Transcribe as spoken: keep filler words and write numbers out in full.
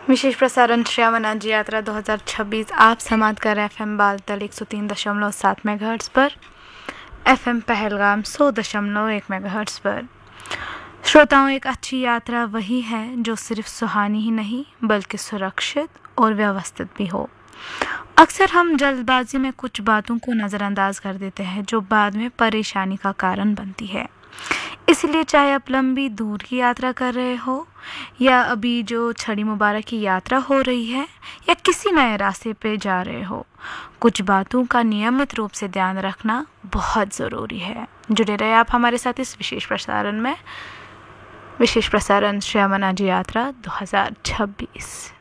विशेष प्रसारण श्रावण जी यात्रा दो हज़ार छब्बीस आप समाप्त कर एफ एम बालतल एक सौ तीन दशमलव सात मेगाहर्ट्ज़ पर, एफ एम पहलगाम सौ दशमलव एक मेगाहर्ट्ज़ पर। श्रोताओं, एक अच्छी यात्रा वही है जो सिर्फ सुहानी ही नहीं बल्कि सुरक्षित और व्यवस्थित भी हो। अक्सर हम जल्दबाजी में कुछ बातों को नज़रअंदाज कर देते हैं जो बाद में परेशानी का कारण बनती है। इसलिए चाहे आप लंबी दूर की यात्रा कर रहे हो या अभी जो छड़ी मुबारक की यात्रा हो रही है या किसी नए रास्ते पे जा रहे हो, कुछ बातों का नियमित रूप से ध्यान रखना बहुत ज़रूरी है। जुड़े रहे आप हमारे साथ इस विशेष प्रसारण में, विशेष प्रसारण श्रावण जी यात्रा दो हज़ार छब्बीस।